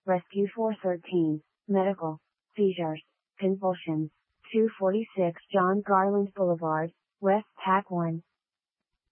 Rescue 413, medical, seizures, convulsions, 246 John Garland Boulevard, West Pac 1,